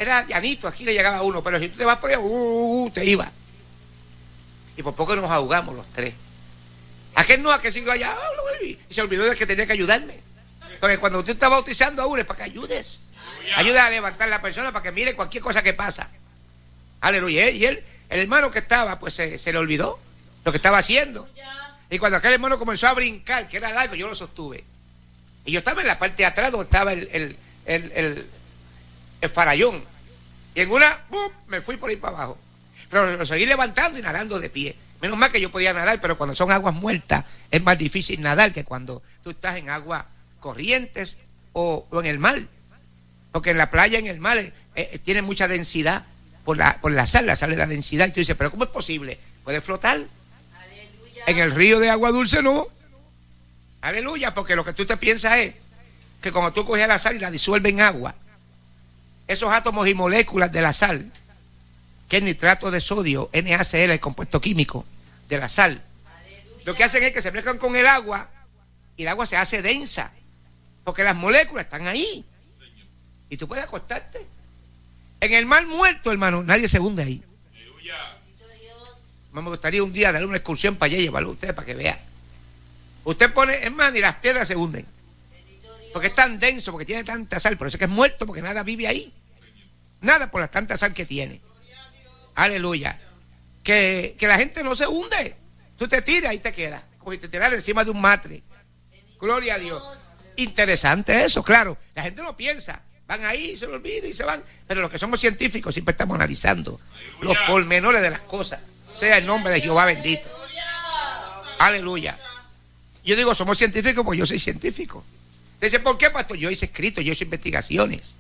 era llanito, aquí le llegaba uno, pero si tú te vas por allá, te iba. Y por poco nos ahogamos los tres. Aquel siguió allá, y se olvidó de que tenía que ayudarme. Porque cuando usted está bautizando a uno es para que ayudes. Ayuda a levantar a la persona para que mire cualquier cosa que pasa. Aleluya. Y él, el hermano que estaba, pues se le olvidó lo que estaba haciendo. Y cuando aquel hermano comenzó a brincar, que era largo, yo lo sostuve. Y yo estaba en la parte de atrás donde estaba el farallón. Y en una, ¡bum!, me fui por ahí para abajo. Pero lo seguí levantando y nadando de pie. Menos mal que yo podía nadar, pero cuando son aguas muertas es más difícil nadar que cuando tú estás en aguas corrientes o en el mar. Porque en la playa, en el mar, tiene mucha densidad por la sal le da densidad. Y tú dices, pero ¿cómo es posible? ¿Puede flotar? Aleluya. En el río de agua dulce no. Aleluya, porque lo que tú te piensas es que cuando tú coges la sal y la disuelves en agua, esos átomos y moléculas de la sal, que es nitrato de sodio, NaCl, el compuesto químico de la sal, aleluya, lo que hacen es que se mezclan con el agua y el agua se hace densa, porque las moléculas están ahí. Y tú puedes acostarte. En el mar muerto, hermano, nadie se hunde ahí. Aleluya. Me gustaría un día darle una excursión para allá y llevarlo a ustedes para que vean. Usted pone, hermano, y las piedras se hunden. Porque es tan denso, porque tiene tanta sal. Por eso es que es muerto, porque nada vive ahí. Nada por la tanta sal que tiene. Aleluya. Que la gente no se hunde. Tú te tiras y te quedas. Como si te tiraras encima de un matre. Gloria a Dios. Interesante eso, claro. La gente no piensa. Van ahí, se lo olvida y se van. Pero los que somos científicos siempre estamos analizando los pormenores de las cosas. Sea el nombre de Jehová bendito. Aleluya. Yo digo, somos científicos porque yo soy científico. Dice, ¿por qué, pastor? Yo hice escritos, yo hice investigaciones.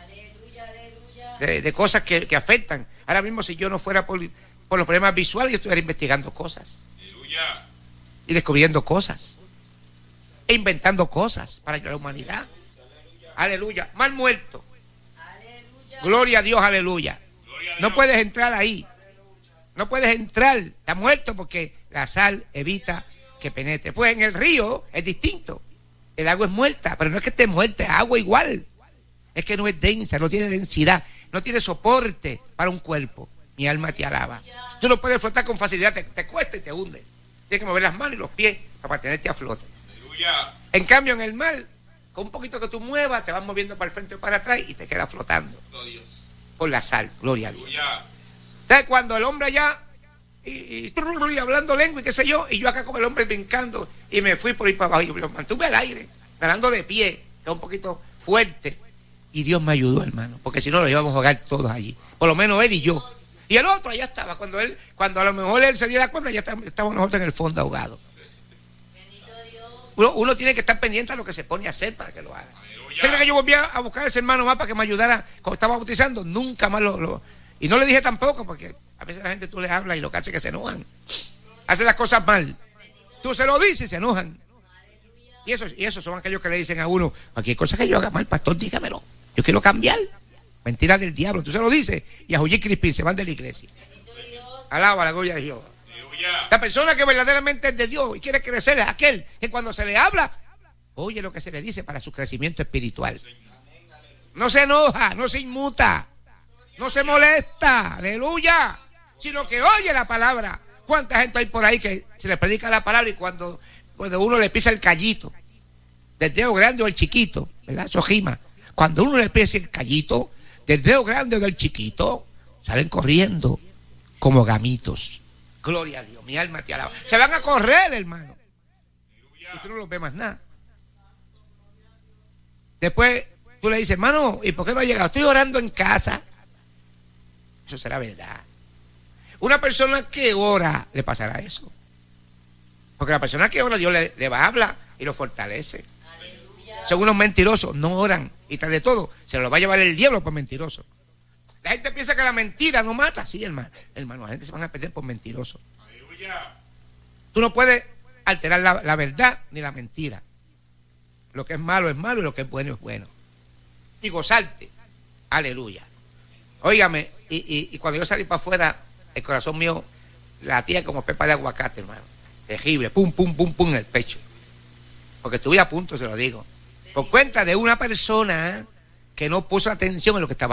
De cosas que afectan. Ahora mismo, si yo no fuera por los problemas visuales, yo estuviera investigando cosas. Y descubriendo cosas. E inventando cosas para la humanidad. Aleluya. Mal muerto. Aleluya. Gloria a Dios, aleluya. No puedes entrar ahí. No puedes entrar. Está muerto porque la sal evita que penetre. Pues en el río es distinto. El agua es muerta, pero no es que esté muerta, es agua igual. Es que no es densa, no tiene densidad, no tiene soporte para un cuerpo. Mi alma te alaba. Tú no puedes flotar con facilidad, te cuesta y te hunde. Tienes que mover las manos y los pies para mantenerte a flote. Aleluya. En cambio, en el mar, con un poquito que tú muevas, te vas moviendo para el frente o para atrás y te quedas flotando. Oh, Dios. Por la sal, gloria a Dios. Entonces, cuando el hombre allá, y hablando lengua y qué sé yo, y yo acá con el hombre brincando, y me fui por ahí para abajo, y lo mantuve al aire, nadando de pie, que es un poquito fuerte, y Dios me ayudó, hermano, porque si no lo íbamos a ahogar todos allí, por lo menos él y yo. Y el otro allá estaba, cuando a lo mejor él se diera cuenta, ya estábamos nosotros en el fondo ahogados. Uno tiene que estar pendiente a lo que se pone a hacer para que lo haga. ¿Usted cree que yo volví a buscar a ese hermano más para que me ayudara cuando estaba bautizando? Nunca más y no le dije tampoco, porque a veces la gente tú le hablas y lo que hace es que se enojan. Hacen las cosas mal. Tú se lo dices y se enojan. Y esos son aquellos que le dicen a uno, cualquier cosa que yo haga mal, pastor, dígamelo. Yo quiero cambiar. Mentira del diablo. Tú se lo dices y a Julli Crispín se van de la iglesia. Alaba la gloria de Dios. La persona que verdaderamente es de Dios y quiere crecer es aquel que cuando se le habla, oye lo que se le dice para su crecimiento espiritual. No se enoja, no se inmuta, no se molesta, aleluya, sino que oye la palabra. ¿Cuánta gente hay por ahí que se le predica la palabra y cuando uno le pisa el callito, del dedo grande o el chiquito, ¿verdad? Sojima. Cuando uno le pisa el callito, del dedo grande o del chiquito, salen corriendo como gamitos. Gloria a Dios, mi alma te alaba. Se van a correr, hermano. Y tú no los ves más nada. Después tú le dices, hermano, ¿y por qué no ha llegado? Estoy orando en casa. Eso será verdad. Una persona que ora, le pasará eso. Porque la persona que ora, Dios le va a hablar y lo fortalece. Aleluya. Son unos mentirosos, no oran. Y tras de todo, se lo va a llevar el diablo por mentiroso. La gente piensa que la mentira no mata. Sí, hermano. Hermano, la gente se van a perder por mentiroso. Aleluya. Tú no puedes alterar la verdad ni la mentira. Lo que es malo y lo que es bueno. Y gozarte. Aleluya. Óigame, y cuando yo salí para afuera, el corazón mío latía como pepa de aguacate, hermano. Terrible. Pum, pum, pum, pum en el pecho. Porque estuve a punto, se lo digo. Por cuenta de una persona que no puso atención en lo que estaba